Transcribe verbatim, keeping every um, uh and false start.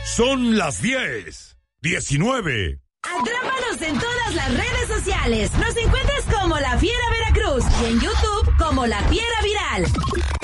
Son las diez, diecinueve. Atrápanos en todas las redes sociales. Nos encuentras como La Fiera Veracruz y en YouTube como La Fiera Viral.